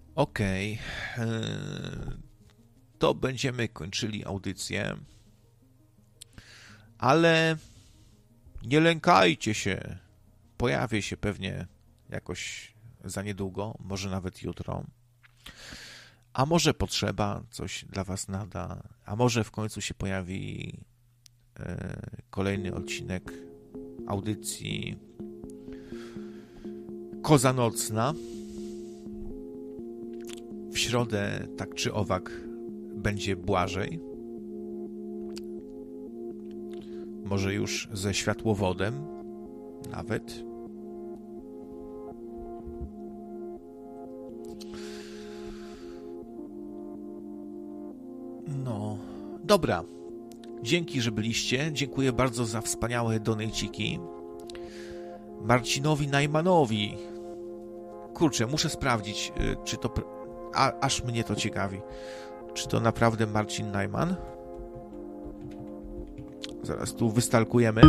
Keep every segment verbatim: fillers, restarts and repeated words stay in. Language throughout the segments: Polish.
Okej. Okay. To będziemy kończyli audycję. Ale nie lękajcie się. Pojawię się pewnie jakoś za niedługo, może nawet jutro. A może potrzeba coś dla was nada, a może w końcu się pojawi e, kolejny odcinek audycji Koza Nocna. W środę, tak czy owak, będzie Błażej. Może już ze światłowodem nawet. No, dobra. Dzięki, że byliście. Dziękuję bardzo za wspaniałe donejciki. Marcinowi Najmanowi. Kurczę, muszę sprawdzić, czy to... A, aż mnie to ciekawi. Czy to naprawdę Marcin Najman? Zaraz tu wystalkujemy.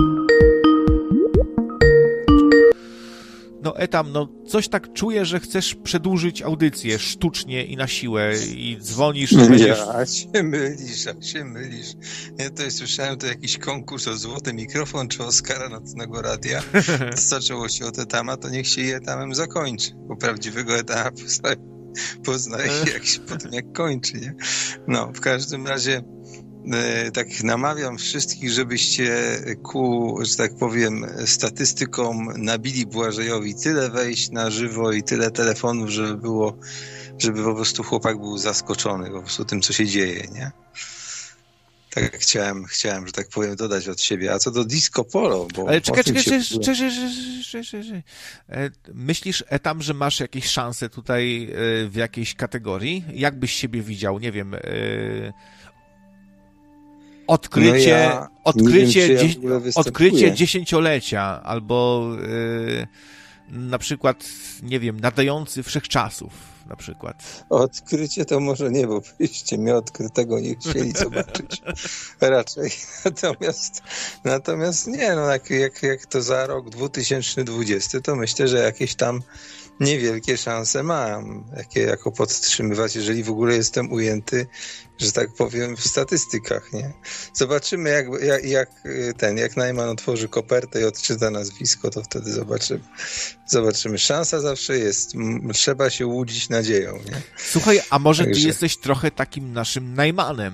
No Etam, no coś tak czuję, że chcesz przedłużyć audycję sztucznie i na siłę i dzwonisz... Ja będziesz... się mylisz, a się mylisz. Ja tutaj słyszałem, to jakiś konkurs o złoty mikrofon czy Oskara Nocnego Radia. Zaczęło się od Etama, to niech się i Etamem zakończy, bo prawdziwego Etama poznaje, poznaje się jak się potem jak kończy, nie? No, w każdym razie tak namawiam wszystkich, żebyście ku, że tak powiem, statystykom nabili Błażejowi tyle wejść na żywo i tyle telefonów, żeby było, żeby po prostu chłopak był zaskoczony po prostu tym, co się dzieje, nie? Tak chciałem, chciałem, że tak powiem, dodać od siebie. A co do Disco Polo, bo... Ale czekaj, czekaj, się... czekaj, czekaj, czekaj. Myślisz, Etam, że masz jakieś szanse tutaj w jakiejś kategorii? Jak byś siebie widział? Nie wiem... Odkrycie, no ja odkrycie, wiem, dzie- ja odkrycie dziesięciolecia, albo yy, na przykład, nie wiem, nadający wszechczasów, na przykład. Odkrycie to może nie, bo byście mnie odkrytego nie chcieli zobaczyć. Raczej. Natomiast, natomiast nie, no jak, jak, jak to za rok dwa tysiące dwudziesty, to myślę, że jakieś tam niewielkie szanse mam, jakie jako podtrzymywać, jeżeli w ogóle jestem ujęty, że tak powiem, w statystykach, nie? Zobaczymy, jak, jak, jak ten, jak Najman otworzy kopertę i odczyta nazwisko, to wtedy zobaczymy. Zobaczymy. Szansa zawsze jest. Trzeba się łudzić nadzieją, nie? Słuchaj, a może Także... ty jesteś trochę takim naszym Najmanem?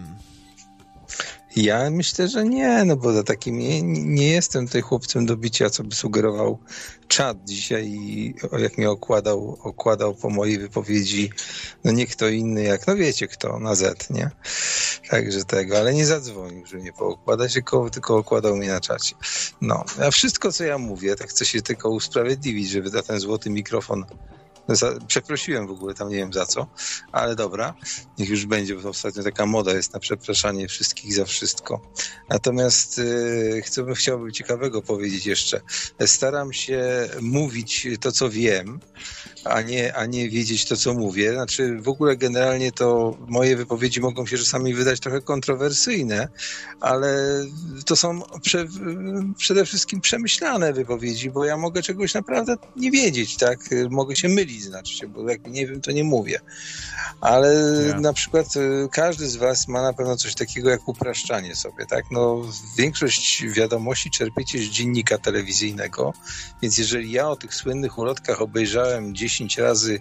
Ja myślę, że nie, no bo za takim nie, nie jestem tutaj chłopcem do bicia, co by sugerował czat dzisiaj i jak mnie okładał, okładał po mojej wypowiedzi, no nie kto inny jak, no wiecie kto, na Z, nie? Także tego, ale nie zadzwonił, żeby mnie pookładać, tylko, tylko okładał mnie na czacie. No, a wszystko co ja mówię, tak chcę się tylko usprawiedliwić, żeby za ten złoty mikrofon Za, przeprosiłem w ogóle, tam nie wiem za co, ale dobra, niech już będzie, bo ostatnio taka moda jest na przepraszanie wszystkich za wszystko. Natomiast yy, chcę, chciałbym ciekawego powiedzieć jeszcze. Staram się mówić to, co wiem, a nie, a nie wiedzieć to, co mówię. Znaczy w ogóle generalnie to moje wypowiedzi mogą się czasami wydać trochę kontrowersyjne, ale to są prze, przede wszystkim przemyślane wypowiedzi, bo ja mogę czegoś naprawdę nie wiedzieć, tak? Mogę się mylić, znaczy się, bo jak nie wiem, to nie mówię. Ale yeah. na przykład każdy z was ma na pewno coś takiego jak upraszczanie sobie, tak? No większość wiadomości czerpiecie z dziennika telewizyjnego, więc jeżeli ja o tych słynnych ulotkach obejrzałem dziesięć razy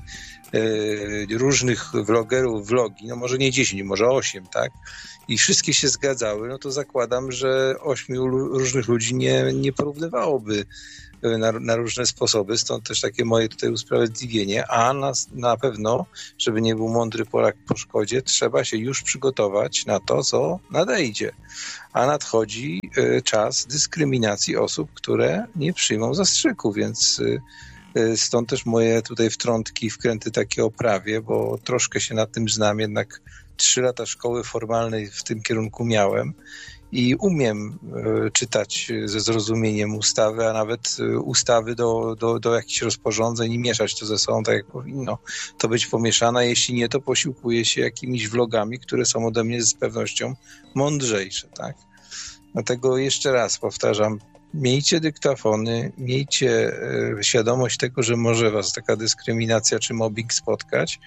e, różnych vlogerów vlogi, no może nie dziesięć, może osiem, tak? I wszystkie się zgadzały, no to zakładam, że ośmiu różnych ludzi nie, nie porównywałoby Na, na różne sposoby, stąd też takie moje tutaj usprawiedliwienie, a na, na pewno, żeby nie był mądry Polak po szkodzie, trzeba się już przygotować na to, co nadejdzie. A nadchodzi y, czas dyskryminacji osób, które nie przyjmą zastrzyku, więc y, y, stąd też moje tutaj wtrątki, wkręty takie o prawie, bo troszkę się na tym znam, jednak trzy lata szkoły formalnej w tym kierunku miałem i umiem y, czytać ze zrozumieniem ustawy, a nawet y, ustawy do, do, do jakichś rozporządzeń i mieszać to ze sobą tak, jak powinno to być pomieszane. Jeśli nie, to posiłkuję się jakimiś vlogami, które są ode mnie z pewnością mądrzejsze, tak? Dlatego jeszcze raz powtarzam, miejcie dyktafony, miejcie y, świadomość tego, że może was taka dyskryminacja czy mobbing spotkać,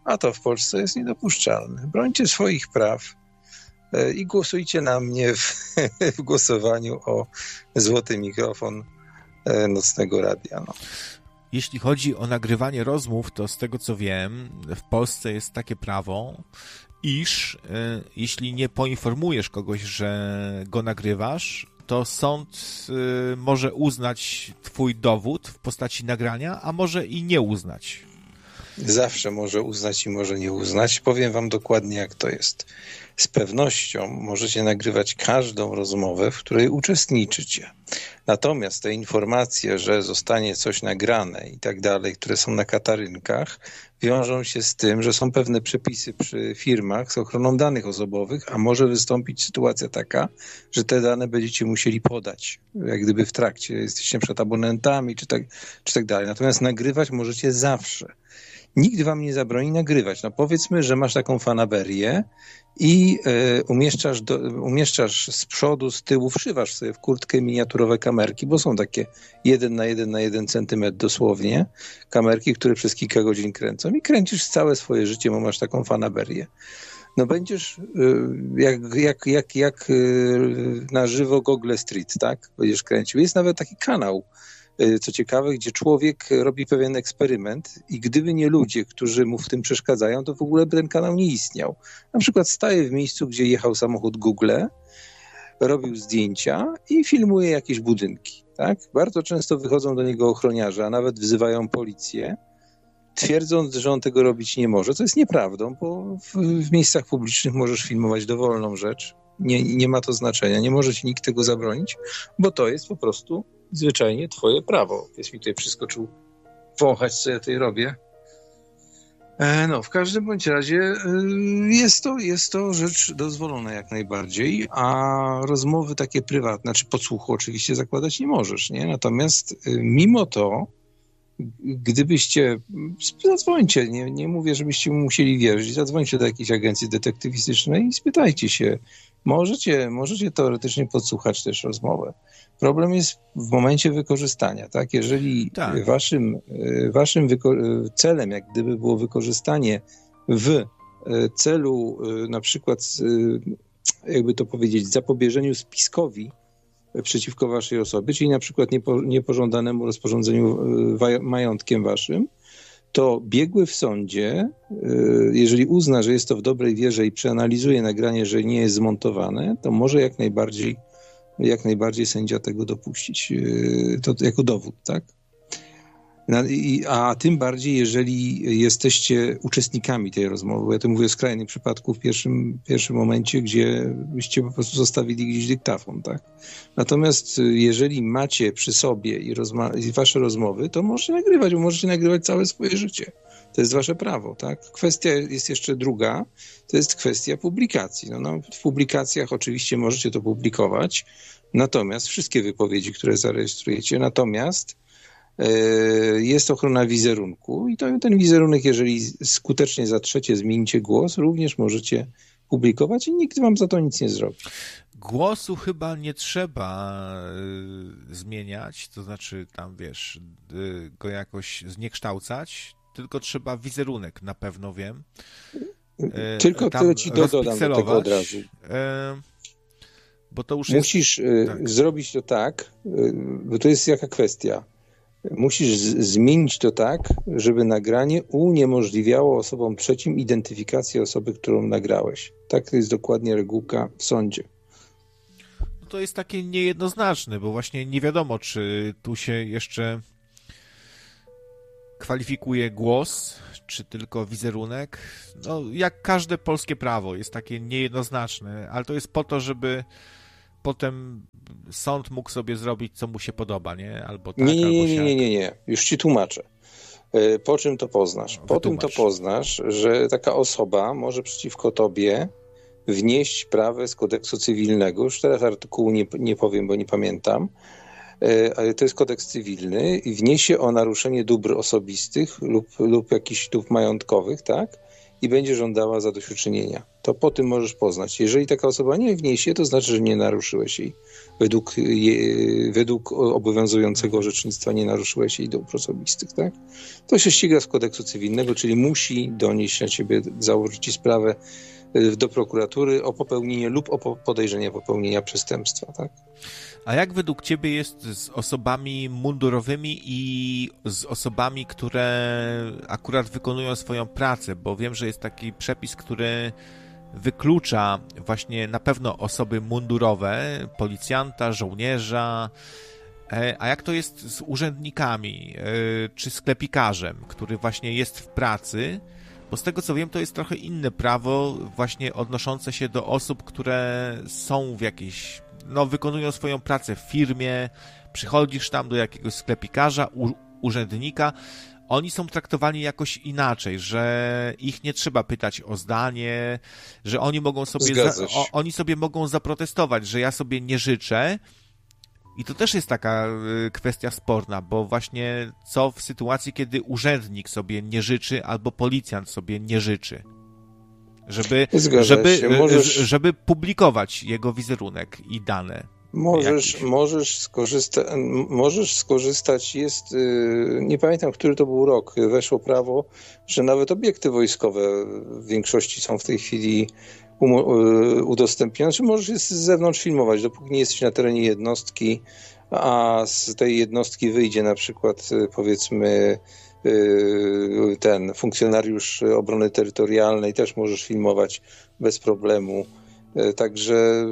a to w Polsce jest niedopuszczalne. Brońcie swoich praw i głosujcie na mnie w, w głosowaniu o złoty mikrofon Nocnego Radia. No. Jeśli chodzi o nagrywanie rozmów, to z tego co wiem, w Polsce jest takie prawo, iż y, jeśli nie poinformujesz kogoś, że go nagrywasz, to sąd y, może uznać twój dowód w postaci nagrania, a może i nie uznać. Zawsze może uznać i może nie uznać. Powiem wam dokładnie, jak to jest. Z pewnością możecie nagrywać każdą rozmowę, w której uczestniczycie. Natomiast te informacje, że zostanie coś nagrane i tak dalej, które są na katarynkach, wiążą się z tym, że są pewne przepisy przy firmach z ochroną danych osobowych, a może wystąpić sytuacja taka, że te dane będziecie musieli podać, jak gdyby w trakcie, jesteście przed abonentami czy tak, czy tak dalej. Natomiast nagrywać możecie zawsze. Nikt wam nie zabroni nagrywać. No powiedzmy, że masz taką fanaberię i y, umieszczasz, do, umieszczasz z przodu, z tyłu, wszywasz sobie w kurtkę miniaturowe kamerki, bo są takie jeden na jeden na jeden centymetr dosłownie, kamerki, które przez kilka godzin kręcą i kręcisz całe swoje życie, bo masz taką fanaberię. No będziesz y, jak, jak, jak, jak y, na żywo Google Street, tak? Będziesz kręcił. Jest nawet taki kanał, co ciekawe, gdzie człowiek robi pewien eksperyment i gdyby nie ludzie, którzy mu w tym przeszkadzają, to w ogóle by ten kanał nie istniał. Na przykład staje w miejscu, gdzie jechał samochód Google, robił zdjęcia i filmuje jakieś budynki. Tak? Bardzo często wychodzą do niego ochroniarze, a nawet wzywają policję, twierdząc, że on tego robić nie może, co jest nieprawdą, bo w, w miejscach publicznych możesz filmować dowolną rzecz. Nie, nie ma to znaczenia, nie może ci nikt tego zabronić, bo to jest po prostu zwyczajnie twoje prawo. Jest mi tutaj przyskoczył wąchać, co ja tutaj robię. E, no, w każdym bądź razie e, jest to, jest to rzecz dozwolona jak najbardziej, a rozmowy takie prywatne, czy podsłuchu oczywiście zakładać nie możesz, nie? Natomiast e, mimo to, gdybyście, zadzwońcie, nie, nie mówię, żebyście musieli wierzyć, zadzwońcie do jakiejś agencji detektywistycznej i spytajcie się, możecie, możecie teoretycznie podsłuchać też rozmowę. Problem jest w momencie wykorzystania, tak? Jeżeli tak. waszym, waszym wyko- celem jak gdyby było wykorzystanie w celu na przykład, jakby to powiedzieć, zapobieżeniu spiskowi przeciwko waszej osobie, czyli na przykład niepo, niepożądanemu rozporządzeniu majątkiem waszym, to biegły w sądzie, jeżeli uzna, że jest to w dobrej wierze i przeanalizuje nagranie, że nie jest zmontowane, to może jak najbardziej, jak najbardziej sędzia tego dopuścić. To jako dowód, tak? A tym bardziej, jeżeli jesteście uczestnikami tej rozmowy, bo ja to mówię o skrajnym przypadku w pierwszym, pierwszym momencie, gdzie byście po prostu zostawili gdzieś dyktafon, tak? Natomiast jeżeli macie przy sobie i, rozma- i wasze rozmowy, to możecie nagrywać, bo możecie nagrywać całe swoje życie. To jest wasze prawo, tak? Kwestia jest jeszcze druga, to jest kwestia publikacji. No, no, w publikacjach oczywiście możecie to publikować, natomiast wszystkie wypowiedzi, które zarejestrujecie, natomiast jest ochrona wizerunku i to, ten wizerunek, jeżeli skutecznie zatrzecie, zmienicie głos, również możecie publikować i nikt wam za to nic nie zrobi. Głosu chyba nie trzeba y, zmieniać, to znaczy tam, wiesz, y, go jakoś zniekształcać, tylko trzeba wizerunek, na pewno wiem. Y, tylko tyle ci dodam do tego od razu. Y, bo to już Musisz jest, tak. zrobić to tak, bo to jest jaka kwestia. Musisz z- zmienić to tak, żeby nagranie uniemożliwiało osobom trzecim identyfikację osoby, którą nagrałeś. Tak to jest dokładnie regułka w sądzie. No to jest takie niejednoznaczne, bo właśnie nie wiadomo, czy tu się jeszcze kwalifikuje głos, czy tylko wizerunek. No, jak każde polskie prawo jest takie niejednoznaczne, ale to jest po to, żeby potem sąd mógł sobie zrobić, co mu się podoba, nie? Albo tak, nie, nie, nie, albo nie, nie, nie, nie. Już ci tłumaczę. Po czym to poznasz? Po tym to poznasz, że taka osoba może przeciwko tobie wnieść prawę z kodeksu cywilnego. Już teraz artykułu nie, nie powiem, bo nie pamiętam, ale to jest kodeks cywilny i wniesie o naruszenie dóbr osobistych lub, lub jakichś dóbr majątkowych, tak? i będzie żądała zadośćuczynienia. To po tym możesz poznać. Jeżeli taka osoba nie wniesie, to znaczy, że nie naruszyłeś jej. Według, je, według obowiązującego orzecznictwa nie naruszyłeś jej dóbr osobistych, tak? To się ściga z kodeksu cywilnego, czyli musi donieść na ciebie, założyć ci sprawę do prokuratury o popełnienie lub o podejrzenie popełnienia przestępstwa, tak? A jak według ciebie jest z osobami mundurowymi i z osobami, które akurat wykonują swoją pracę? Bo wiem, że jest taki przepis, który wyklucza właśnie na pewno osoby mundurowe, policjanta, żołnierza. A jak to jest z urzędnikami czy sklepikarzem, który właśnie jest w pracy? Bo z tego co wiem, to jest trochę inne prawo właśnie odnoszące się do osób, które są w jakiejś, no wykonują swoją pracę w firmie, przychodzisz tam do jakiegoś sklepikarza, u, urzędnika, oni są traktowani jakoś inaczej, że ich nie trzeba pytać o zdanie, że oni mogą sobie, za, o, oni sobie mogą zaprotestować, że ja sobie nie życzę. I to też jest taka kwestia sporna, bo właśnie co w sytuacji, kiedy urzędnik sobie nie życzy albo policjant sobie nie życzy, żeby, żeby, możesz... żeby publikować jego wizerunek i dane. Możesz, możesz, skorzysta... możesz skorzystać, jest, nie pamiętam, który to był rok, weszło prawo, że nawet obiekty wojskowe w większości są w tej chwili udostępnione, czy możesz je z zewnątrz filmować, dopóki nie jesteś na terenie jednostki, a z tej jednostki wyjdzie na przykład, powiedzmy, ten funkcjonariusz obrony terytorialnej, też możesz filmować bez problemu. Także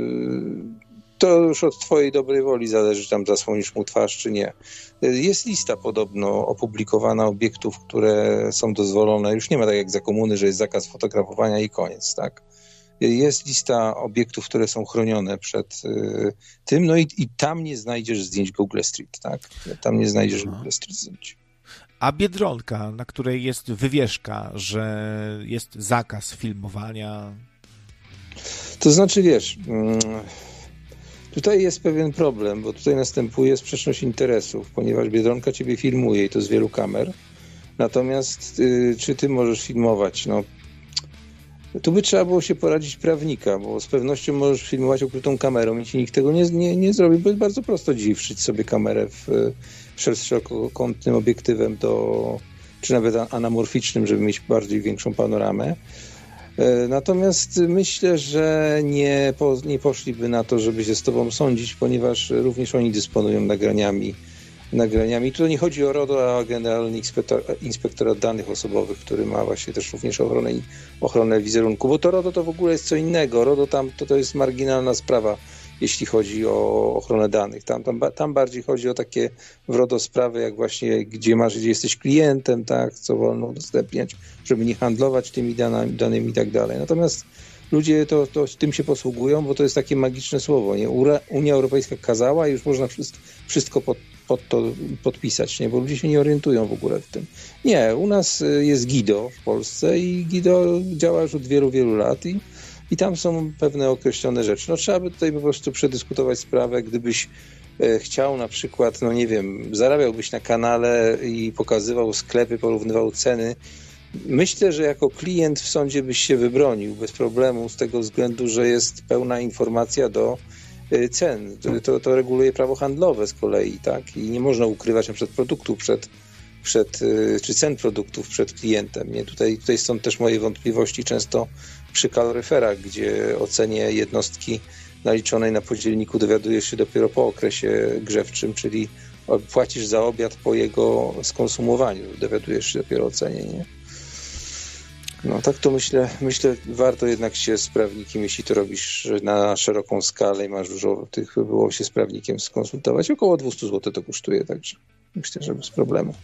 to już od twojej dobrej woli zależy, tam zasłonisz mu twarz, czy nie. Jest lista podobno opublikowana obiektów, które są dozwolone. Już nie ma tak jak za komuny, że jest zakaz fotografowania i koniec, tak? Jest lista obiektów, które są chronione przed y, tym, no i, i tam nie znajdziesz zdjęć Google Street, tak? Tam nie znajdziesz Google Street zdjęć. A Biedronka, na której jest wywieszka, że jest zakaz filmowania? To znaczy, wiesz, tutaj jest pewien problem, bo tutaj następuje sprzeczność interesów, ponieważ Biedronka ciebie filmuje i to z wielu kamer. Natomiast y, czy ty możesz filmować? No, tu by trzeba było się poradzić prawnika, bo z pewnością możesz filmować ukrytą kamerą i ci nikt tego nie, nie, nie zrobi, bo jest bardzo prosto dziś wszyć sobie kamerę w, w szerokokątnym obiektywem do, czy nawet anamorficznym, żeby mieć bardziej większą panoramę. Natomiast myślę, że nie, po, nie poszliby na to, żeby się z tobą sądzić, ponieważ również oni dysponują nagraniami. nagraniami. Tu nie chodzi o RODO, a Generalny Inspektor, Inspektorat Danych Osobowych, który ma właśnie też również ochronę, ochronę wizerunku, bo to RODO to w ogóle jest co innego. RODO tam to, to jest marginalna sprawa, jeśli chodzi o ochronę danych. Tam, tam, tam bardziej chodzi o takie w RODO sprawy, jak właśnie, gdzie masz, gdzie jesteś klientem, tak, co wolno udostępniać, żeby nie handlować tymi danymi, danymi i tak dalej. Natomiast ludzie to, to tym się posługują, bo to jest takie magiczne słowo, nie? Unia Europejska kazała i już można wszystko, wszystko pod, pod to podpisać, nie? Bo ludzie się nie orientują w ogóle w tym. Nie, u nas jest GIDO w Polsce i GIDO działa już od wielu, wielu lat i, i tam są pewne określone rzeczy. No trzeba by tutaj po prostu przedyskutować sprawę, gdybyś e, chciał na przykład, no nie wiem, zarabiałbyś na kanale i pokazywał sklepy, porównywał ceny. Myślę, że jako klient w sądzie byś się wybronił bez problemu z tego względu, że jest pełna informacja do cen. To, to reguluje prawo handlowe z kolei, tak? I nie można ukrywać na przykład produktów przed, przed, czy cen produktów przed klientem. Nie? Tutaj, tutaj są też moje wątpliwości często przy kaloryferach, gdzie o cenie jednostki naliczonej na podzielniku dowiadujesz się dopiero po okresie grzewczym, czyli płacisz za obiad po jego skonsumowaniu, dowiadujesz się dopiero o cenie, nie? No tak to myślę, myślę, warto jednak się z prawnikiem, jeśli to robisz na szeroką skalę i masz dużo tych, było się z prawnikiem skonsultować. Około dwieście złotych to kosztuje, także myślę, że bez problemu.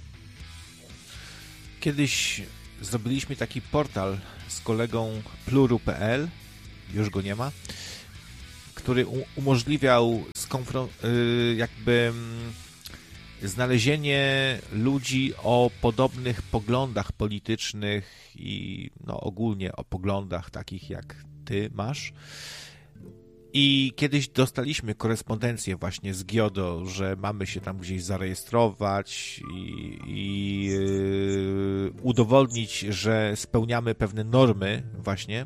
Kiedyś zrobiliśmy taki portal z kolegą pluru kropka pe el, już go nie ma, który umożliwiał skonfron- jakby znalezienie ludzi o podobnych poglądach politycznych i no, ogólnie o poglądach takich jak ty masz. I kiedyś dostaliśmy korespondencję właśnie z GIODO, że mamy się tam gdzieś zarejestrować i, i yy, udowodnić, że spełniamy pewne normy właśnie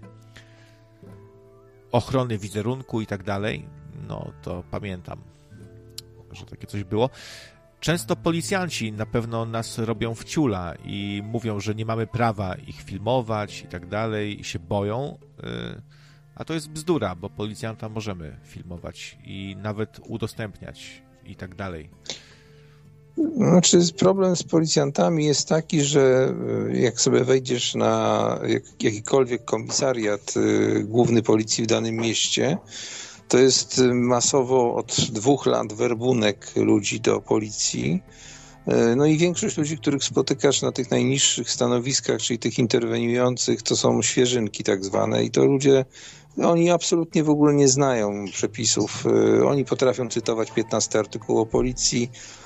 ochrony wizerunku i tak dalej, no to pamiętam, że takie coś było. Często policjanci na pewno nas robią w ciula i mówią, że nie mamy prawa ich filmować i tak dalej i się boją, a to jest bzdura, bo policjanta możemy filmować i nawet udostępniać i tak dalej. Znaczy problem z policjantami jest taki, że jak sobie wejdziesz na jak, jakikolwiek komisariat y, główny policji w danym mieście, to jest masowo od dwóch lat werbunek ludzi do policji. No i większość ludzi, których spotykasz na tych najniższych stanowiskach, czyli tych interweniujących, to są świeżynki tak zwane i to ludzie, oni absolutnie w ogóle nie znają przepisów. Oni potrafią cytować piętnasty artykuł o policji,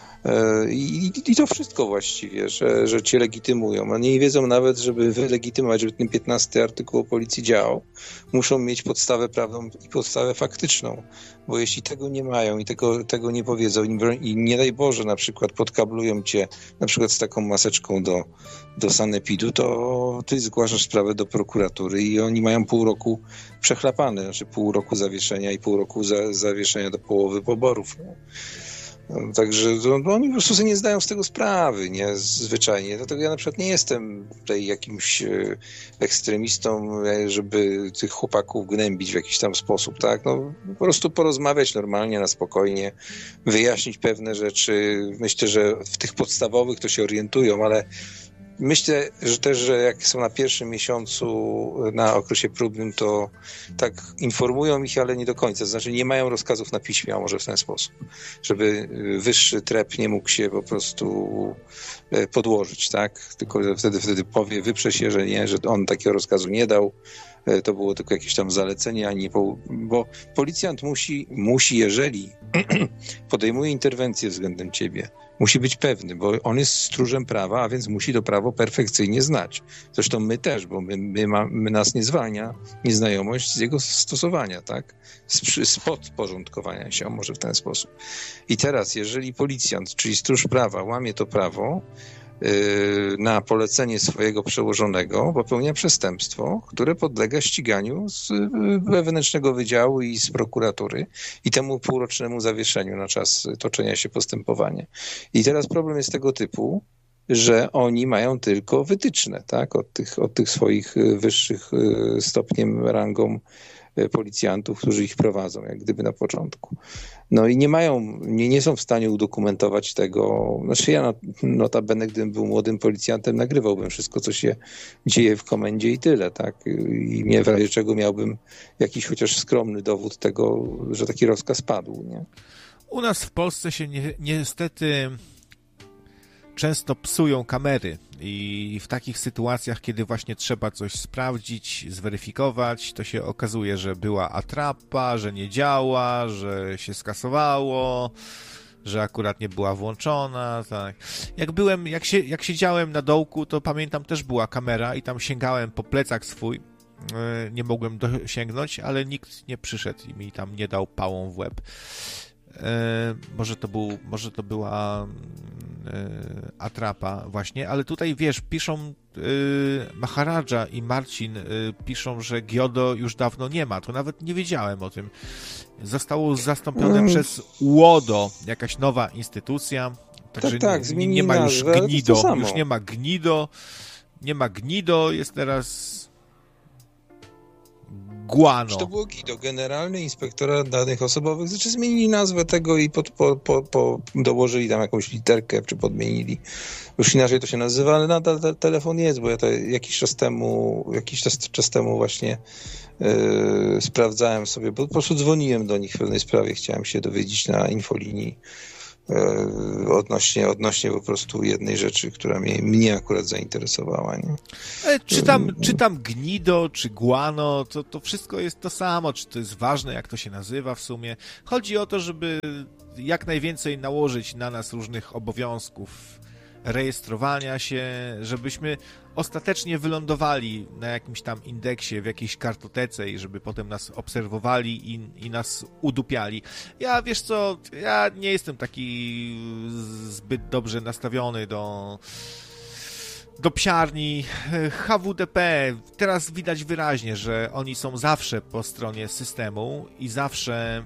I, I to wszystko właściwie, że, że cię legitymują. Oni nie wiedzą nawet, żeby wylegitymować, żeby ten piętnasty artykuł o policji działał, muszą mieć podstawę prawną i podstawę faktyczną, bo jeśli tego nie mają i tego, tego nie powiedzą i nie daj Boże na przykład podkablują cię na przykład z taką maseczką do, do sanepidu, to ty zgłaszasz sprawę do prokuratury i oni mają pół roku przechlapane, znaczy pół roku zawieszenia i pół roku za, zawieszenia do połowy poborów. No. No, także no, oni po prostu sobie nie zdają z tego sprawy, nie, zwyczajnie. Dlatego ja na przykład nie jestem tutaj jakimś e, ekstremistą, żeby tych chłopaków gnębić w jakiś tam sposób, tak? No, po prostu porozmawiać normalnie, na spokojnie, wyjaśnić pewne rzeczy. Myślę, że w tych podstawowych to się orientują, ale myślę, że też, że jak są na pierwszym miesiącu na okresie próbnym, to tak informują ich, ale nie do końca. To znaczy nie mają rozkazów na piśmie, a może w ten sposób, żeby wyższy trep nie mógł się po prostu podłożyć, tak? Tylko wtedy, wtedy powie, wyprze się, że nie, że on takiego rozkazu nie dał. To było tylko jakieś tam zalecenie, a nie po, bo policjant musi, musi, jeżeli podejmuje interwencję względem ciebie, musi być pewny, bo on jest stróżem prawa, a więc musi to prawo perfekcyjnie znać. Zresztą my też, bo my, my, ma, my nas nie zwalnia nieznajomość z jego stosowania, tak? Z, z podporządkowania się, może w ten sposób. I teraz, jeżeli policjant, czyli stróż prawa, łamie to prawo, na polecenie swojego przełożonego popełnia przestępstwo, które podlega ściganiu z wewnętrznego wydziału i z prokuratury i temu półrocznemu zawieszeniu na czas toczenia się postępowania. I teraz problem jest tego typu, że oni mają tylko wytyczne, tak, od tych, od tych swoich wyższych stopniem, rangą policjantów, którzy ich prowadzą, jak gdyby na początku. No i nie mają, nie, nie są w stanie udokumentować tego. Znaczy ja notabene, gdybym był młodym policjantem, nagrywałbym wszystko, co się dzieje w komendzie i tyle, tak? I nie w razie czego miałbym jakiś chociaż skromny dowód tego, że taki rozkaz padł, nie? U nas w Polsce się ni- niestety często psują kamery i w takich sytuacjach, kiedy właśnie trzeba coś sprawdzić, zweryfikować, to się okazuje, że była atrapa, że nie działa, że się skasowało, że akurat nie była włączona, tak. Jak byłem, jak, się, jak siedziałem na dołku, to pamiętam, też była kamera i tam sięgałem po plecak swój, nie mogłem dosięgnąć, ale nikt nie przyszedł i mi tam nie dał pałą w łeb. E, może to był, może to była e, atrapa właśnie, ale tutaj wiesz, piszą e, Maharadża i Marcin e, piszą, że Giodo już dawno nie ma, to nawet nie wiedziałem o tym. Zostało zastąpione mm. przez UODO, jakaś nowa instytucja, także tak, tak, nie, nie ma już nazwę, Gnido, już nie ma Gnido, nie ma Gnido, jest teraz Guano. To było Guido, Generalny Inspektorat Danych Osobowych. Znaczy zmienili nazwę tego i pod, po, po, po dołożyli tam jakąś literkę, czy podmienili. Już inaczej to się nazywa, ale nadal te, telefon jest, bo ja to jakiś czas temu, jakiś czas, czas temu właśnie yy, sprawdzałem sobie, bo po prostu dzwoniłem do nich w pewnej sprawie, chciałem się dowiedzieć na infolinii yy, odnośnie, odnośnie po prostu jednej rzeczy, która mnie, mnie akurat zainteresowała. Nie? Ale czy tam, czy tam Gnido, czy Guano, to, to wszystko jest to samo, czy to jest ważne, jak to się nazywa w sumie. Chodzi o to, żeby jak najwięcej nałożyć na nas różnych obowiązków, rejestrowania się, żebyśmy ostatecznie wylądowali na jakimś tam indeksie, w jakiejś kartotece i żeby potem nas obserwowali i, i nas udupiali. Ja, wiesz co, ja nie jestem taki zbyt dobrze nastawiony do do psiarni, H W D P, teraz widać wyraźnie, że oni są zawsze po stronie systemu i zawsze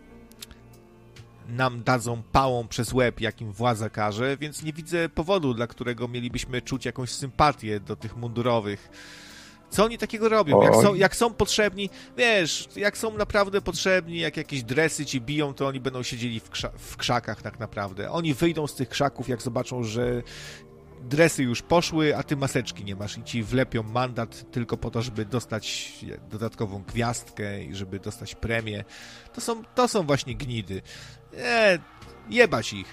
nam dadzą pałą przez łeb, jak im władza każe, więc nie widzę powodu, dla którego mielibyśmy czuć jakąś sympatię do tych mundurowych. Co oni takiego robią? Jak są, jak są potrzebni, wiesz, jak są naprawdę potrzebni, jak jakieś dresy ci biją, to oni będą siedzieli w, krza- w krzakach tak naprawdę. Oni wyjdą z tych krzaków, jak zobaczą, że dresy już poszły, a ty maseczki nie masz i ci wlepią mandat tylko po to, żeby dostać dodatkową gwiazdkę i żeby dostać premię. To są, to są właśnie gnidy. Nie, jebać ich.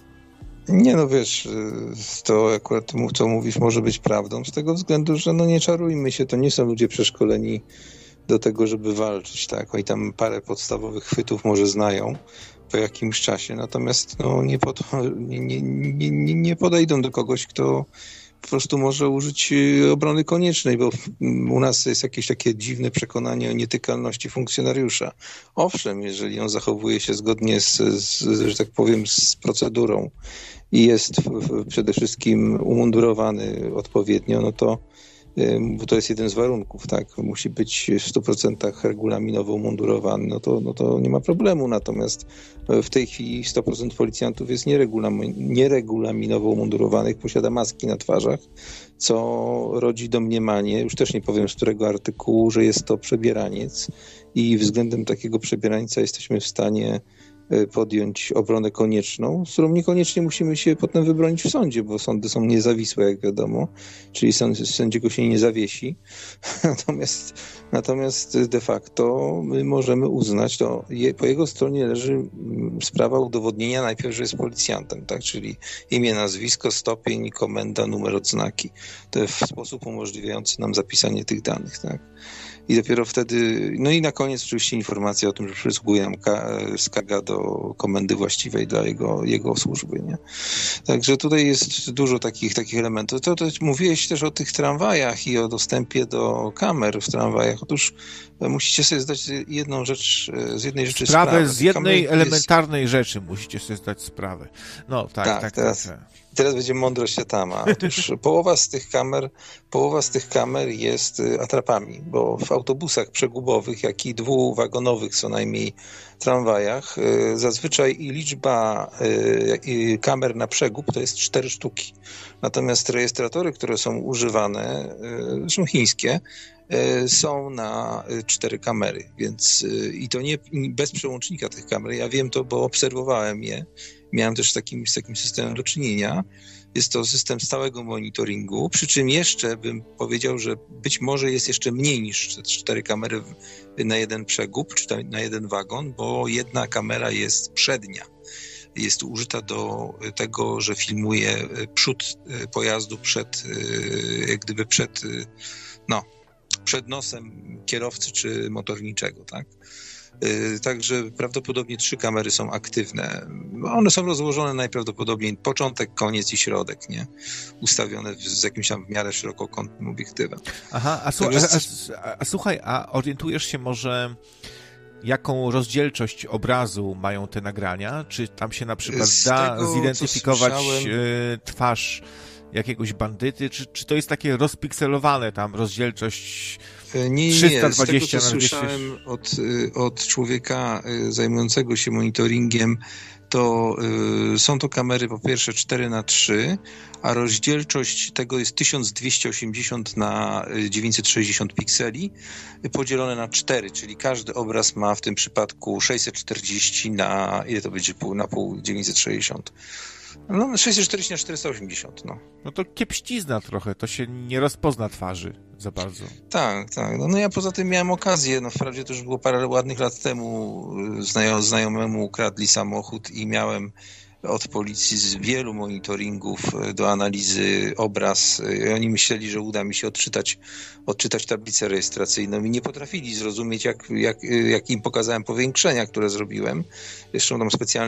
Nie no, wiesz, to akurat co mówisz może być prawdą, z tego względu, że no nie czarujmy się, to nie są ludzie przeszkoleni do tego, żeby walczyć, tak? Oni tam parę podstawowych chwytów może znają po jakimś czasie, natomiast no nie, po to, nie, nie, nie, nie podejdą do kogoś, kto po prostu może użyć obrony koniecznej, bo u nas jest jakieś takie dziwne przekonanie o nietykalności funkcjonariusza. Owszem, jeżeli on zachowuje się zgodnie z, z że tak powiem, z procedurą i jest w, w, przede wszystkim umundurowany odpowiednio, no to bo to jest jeden z warunków, tak? Musi być w stu procentach regulaminowo umundurowany, no to, no to nie ma problemu. Natomiast w tej chwili sto procent policjantów jest nieregulamin, nieregulaminowo umundurowanych, posiada maski na twarzach, co rodzi domniemanie, już też nie powiem z którego artykułu, że jest to przebieraniec i względem takiego przebierańca jesteśmy w stanie podjąć obronę konieczną, z którą niekoniecznie musimy się potem wybronić w sądzie, bo sądy są niezawisłe, jak wiadomo, czyli sąd, sędziego się nie zawiesi. Natomiast, natomiast de facto my możemy uznać, to je, po jego stronie leży sprawa udowodnienia najpierw, że jest policjantem, tak, czyli imię, nazwisko, stopień, komenda, numer odznaki. To w sposób umożliwiający nam zapisanie tych danych, tak. I dopiero wtedy, no i na koniec oczywiście informacja o tym, że przysługuje nam skarga do komendy właściwej dla jego, jego służby, nie? Także tutaj jest dużo takich, takich elementów. To, to mówiłeś też o tych tramwajach i o dostępie do kamer w tramwajach. Otóż musicie sobie zdać jedną rzecz, z jednej rzeczy sprawę. Sprawę z jednej Kamer elementarnej jest... rzeczy musicie sobie zdać sprawę. No tak, tak, tak. Teraz, tak. teraz będzie mądrość Atama. Otóż połowa z tych kamer, połowa z tych kamer jest atrapami, bo w autobusach przegubowych, jak i dwuwagonowych co najmniej tramwajach, zazwyczaj liczba kamer na przegub to jest cztery sztuki. Natomiast rejestratory, które są używane, są chińskie, są na cztery kamery, więc i to nie bez przełącznika tych kamer. Ja wiem to, bo obserwowałem je. Miałem też z takim, z takim systemem do czynienia. Jest to system stałego monitoringu, przy czym jeszcze bym powiedział, że być może jest jeszcze mniej niż cztery kamery na jeden przegub, czy na jeden wagon, bo jedna kamera jest przednia. Jest użyta do tego, że filmuje przód pojazdu przed, jak gdyby przed, no, przed nosem kierowcy czy motorniczego, tak? Także prawdopodobnie trzy kamery są aktywne. One są rozłożone najprawdopodobniej początek, koniec i środek, nie? Ustawione z jakimś tam w miarę szerokokątnym obiektywem. Aha, a, su- a, a, a słuchaj, a orientujesz się może, jaką rozdzielczość obrazu mają te nagrania? Czy tam się na przykład z da tego, zidentyfikować słyszałem... twarz jakiegoś bandyty? Czy, czy to jest takie rozpikselowane tam rozdzielczość nie, trzysta dwadzieścia nie. Z tego, co na dwieście? słyszałem od, od człowieka zajmującego się monitoringiem, to y, są to kamery po pierwsze cztery na trzy, a rozdzielczość tego jest tysiąc dwieście osiemdziesiąt na dziewięćset sześćdziesiąt pikseli podzielone na cztery, czyli każdy obraz ma w tym przypadku sześćset czterdzieści na, ile to będzie, pół, na pół dziewięćset sześćdziesiąt. No, sześćset czterdzieści na czterysta osiemdziesiąt, no. No to kiepścizna trochę, to się nie rozpozna twarzy za bardzo. Tak, tak. No, no ja poza tym miałem okazję, no wprawdzie to już było parę ładnych lat temu, znajo, znajomemu ukradli samochód i miałem od policji z wielu monitoringów do analizy obraz. Oni myśleli, że uda mi się odczytać, odczytać tablicę rejestracyjną i nie potrafili zrozumieć, jak, jak, jak im pokazałem powiększenia, które zrobiłem. Jeszcze tam specjalnie